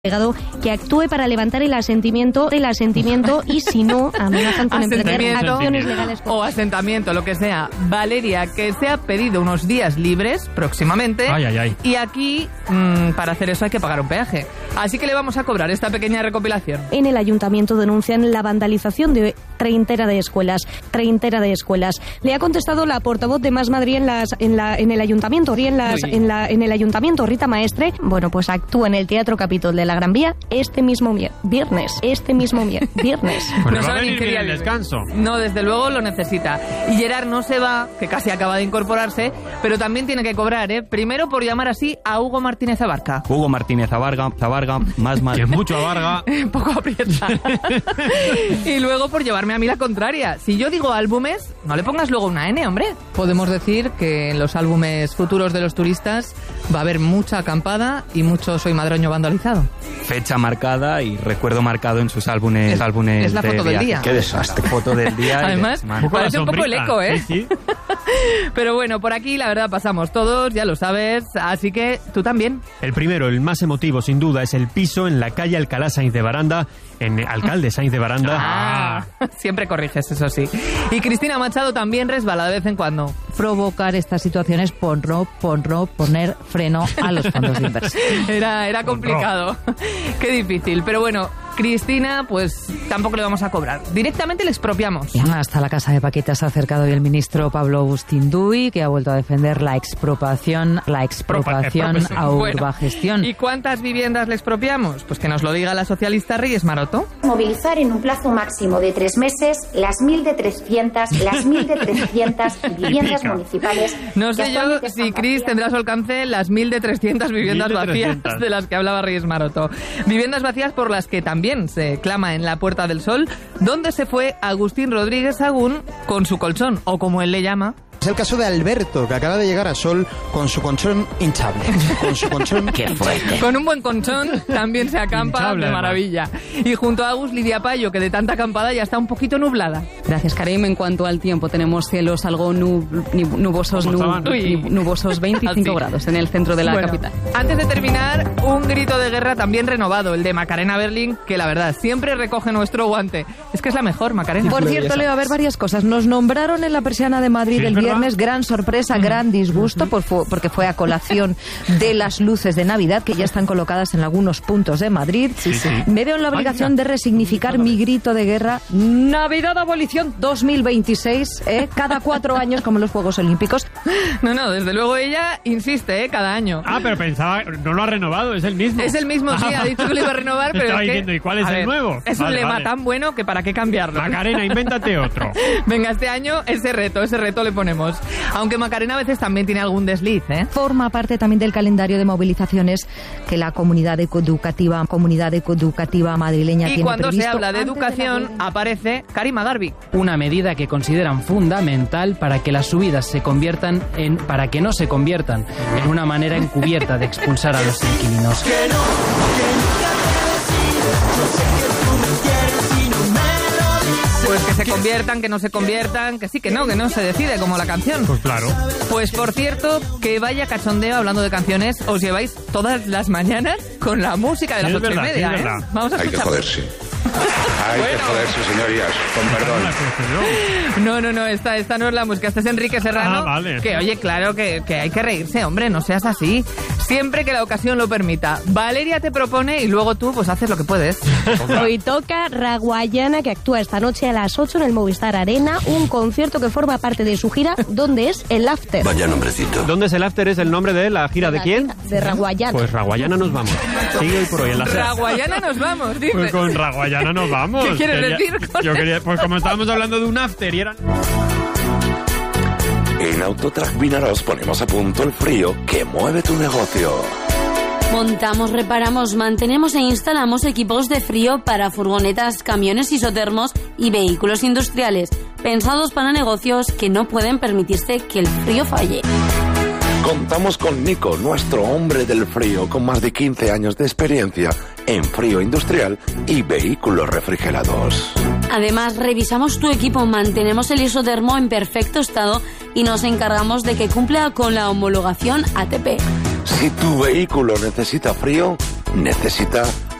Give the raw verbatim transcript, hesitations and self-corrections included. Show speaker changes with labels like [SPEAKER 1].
[SPEAKER 1] que actúe para levantar el asentimiento, el asentimiento y si no, amenazan con emprender acciones legales.
[SPEAKER 2] O asentamiento, lo que sea. Valeria, que se ha pedido unos días libres próximamente.
[SPEAKER 3] Ay, ay, ay.
[SPEAKER 2] Y aquí, mmm, para hacer eso hay que pagar un peaje. Así que le vamos a cobrar esta pequeña recopilación.
[SPEAKER 1] En el ayuntamiento denuncian la vandalización de treintena de escuelas. Treintena de escuelas. Le ha contestado la portavoz de Más Madrid en, las, en, la, en el ayuntamiento, en, las, en, la, en el ayuntamiento, Rita Maestre. Bueno, pues actúa en el Teatro Capitol de la Gran Vía este mismo viernes. Este mismo viernes.
[SPEAKER 3] Pues
[SPEAKER 2] no
[SPEAKER 3] va a
[SPEAKER 2] saben
[SPEAKER 3] venir
[SPEAKER 2] qué
[SPEAKER 3] bien
[SPEAKER 2] día
[SPEAKER 3] el descanso.
[SPEAKER 2] No, desde luego lo necesita. Y Gerard no se va, que casi acaba de incorporarse, pero también tiene que cobrar, ¿eh? Primero por llamar así a Hugo Martínez Abarca.
[SPEAKER 4] Hugo Martínez Abarca, Abarca más mal.
[SPEAKER 3] Que mucho abarga.
[SPEAKER 2] Poco aprieta. Y luego por llevarme a mí la contraria. Si yo digo álbumes, no le pongas luego una N, hombre. Podemos decir que en los álbumes futuros de los turistas va a haber mucha acampada y mucho Soy Madroño vandalizado.
[SPEAKER 4] Fecha marcada y recuerdo marcado en sus álbumes.
[SPEAKER 2] Es,
[SPEAKER 4] álbumes
[SPEAKER 2] es la foto
[SPEAKER 4] de
[SPEAKER 2] del día.
[SPEAKER 4] Qué desastre. Foto del día.
[SPEAKER 2] Además,
[SPEAKER 4] de
[SPEAKER 2] parece un poco el eco, ¿eh?
[SPEAKER 3] Sí, sí.
[SPEAKER 2] Pero bueno, por aquí la verdad pasamos todos, ya lo sabes, así que tú también.
[SPEAKER 3] El primero, el más emotivo sin duda, es el piso en la calle Alcalá Sainz de Baranda, en Alcalde Sainz de Baranda.
[SPEAKER 2] Ah, siempre corriges, eso sí. Y Cristina Machado también resbala de vez en cuando.
[SPEAKER 5] Provocar estas situaciones por no, por no poner freno a los fondos de inversión.
[SPEAKER 2] Era, era complicado. Qué difícil. Pero bueno, Cristina, pues tampoco le vamos a cobrar. Directamente le expropiamos.
[SPEAKER 5] Bien, hasta la Casa de Paquita se ha acercado hoy el ministro Pablo Agustín Duy, que ha vuelto a defender la expropiación, la expropiación a Urbagestión.
[SPEAKER 2] Bueno, ¿y cuántas viviendas le expropiamos? Pues que nos lo diga la socialista Reyes Maroto.
[SPEAKER 6] Movilizar en un plazo máximo de tres meses las mil de trescientas, las mil de trescientas viviendas municipales.
[SPEAKER 2] No sé yo si Cris tendrá a su alcance las mil de trescientas viviendas
[SPEAKER 3] mil de trescientas
[SPEAKER 2] vacías de las que hablaba Reyes Maroto. Viviendas vacías por las que también se clama en la Puerta del Sol, donde se fue Agustín Rodríguez Sagún con su colchón, o como él le llama.
[SPEAKER 7] Es el caso de Alberto, que acaba de llegar a Sol con su colchón hinchable. Con su colchón...
[SPEAKER 4] Qué fuerte.
[SPEAKER 2] Con un buen colchón también se acampa hinchable, de maravilla. Y junto a Agus, Lidia Payo, que de tanta acampada ya está un poquito nublada.
[SPEAKER 8] Gracias, Karim. En cuanto al tiempo, tenemos cielos algo nub, nubosos, nub, nubosos veinticinco grados en el centro de la
[SPEAKER 2] bueno,
[SPEAKER 8] capital.
[SPEAKER 2] Antes de terminar, un grito de guerra también renovado, el de Macarena Berling, que la verdad siempre recoge nuestro guante. Es que es la mejor, Macarena.
[SPEAKER 5] Por cierto, Leo, a ver varias cosas. Nos nombraron en la persiana de Madrid sí, el viernes. Gran sorpresa, gran disgusto, por fu- porque fue a colación de las luces de Navidad que ya están colocadas en algunos puntos de Madrid. Sí, sí. Me veo en la obligación de resignificar mi grito de guerra. Navidad Abolición dos mil veintiséis, ¿eh? Cada cuatro años, como los Juegos Olímpicos.
[SPEAKER 2] No, no, desde luego ella insiste, ¿eh? Cada año.
[SPEAKER 3] Ah, pero pensaba, no lo ha renovado, es el mismo.
[SPEAKER 2] Es el mismo, sí, ha dicho que lo iba a renovar, pero
[SPEAKER 3] estaba
[SPEAKER 2] es que,
[SPEAKER 3] diciendo, ¿y cuál es
[SPEAKER 2] el
[SPEAKER 3] ver, nuevo?
[SPEAKER 2] Es
[SPEAKER 3] vale,
[SPEAKER 2] un lema
[SPEAKER 3] vale.
[SPEAKER 2] tan bueno que para qué cambiarlo.
[SPEAKER 3] Macarena, invéntate otro.
[SPEAKER 2] Venga, este año ese reto, ese reto le ponemos. Aunque Macarena a veces también tiene algún desliz, ¿eh?
[SPEAKER 5] Forma parte también del calendario de movilizaciones que la comunidad educativa, comunidad educativa madrileña
[SPEAKER 2] y
[SPEAKER 5] tiene
[SPEAKER 2] cuando
[SPEAKER 5] previsto.
[SPEAKER 2] Se habla de educación, de aparece Karima Garbi.
[SPEAKER 9] Una medida que consideran fundamental para que las subidas se conviertan en, para que no se conviertan en una manera encubierta de expulsar a los inquilinos.
[SPEAKER 10] Que no, que nunca te decides, yo sé que tú me quieres y no me lo dices.
[SPEAKER 2] Pues que se conviertan, que no se conviertan, que sí, que no, que no se decide, como la canción.
[SPEAKER 3] Pues claro.
[SPEAKER 2] Pues por cierto, que vaya cachondeo hablando de canciones, os lleváis todas las mañanas con la música de las
[SPEAKER 3] sí,
[SPEAKER 2] ocho
[SPEAKER 3] verdad,
[SPEAKER 2] y media,
[SPEAKER 3] sí,
[SPEAKER 2] ¿eh?
[SPEAKER 3] verdad.
[SPEAKER 2] Vamos a
[SPEAKER 11] Hay
[SPEAKER 2] escuchar.
[SPEAKER 11] que joderse. Hay
[SPEAKER 2] bueno.
[SPEAKER 11] que joderse, señorías, con perdón.
[SPEAKER 2] No, no, no, esta, esta no es la música, esta es Enrique Serrano.
[SPEAKER 3] Ah, vale.
[SPEAKER 2] Que oye, claro que, que hay que reírse, hombre, no seas así. Siempre que la ocasión lo permita. Valeria te propone y luego tú pues haces lo que puedes.
[SPEAKER 1] Hoy toca Raguayana, que actúa esta noche a las ocho en el Movistar Arena, un concierto que forma parte de su gira, donde es el After.
[SPEAKER 11] Vaya nombrecito.
[SPEAKER 3] ¿Dónde es el After? ¿Es el nombre de la gira de, de quién?
[SPEAKER 1] De Raguayana.
[SPEAKER 3] Pues Raguayana nos vamos. Sigue hoy por hoy en la SER.
[SPEAKER 2] Raguayana nos vamos, dice.
[SPEAKER 3] Pues con Raguayana nos vamos.
[SPEAKER 2] ¿Qué quieres
[SPEAKER 3] quería,
[SPEAKER 2] decir con
[SPEAKER 3] yo quería, pues como estábamos hablando de un After y eran...
[SPEAKER 11] En Autotrack Vinaros ponemos a punto el frío que mueve tu negocio.
[SPEAKER 12] Montamos, reparamos, mantenemos e instalamos equipos de frío para furgonetas, camiones isotermos y vehículos industriales, pensados para negocios que no pueden permitirse que el frío falle.
[SPEAKER 11] Contamos con Nico, nuestro hombre del frío, con más de quince años de experiencia en frío industrial y vehículos refrigerados.
[SPEAKER 12] Además, revisamos tu equipo, mantenemos el isotermo en perfecto estado y nos encargamos de que cumpla con la homologación A T P.
[SPEAKER 11] Si tu vehículo necesita frío, necesita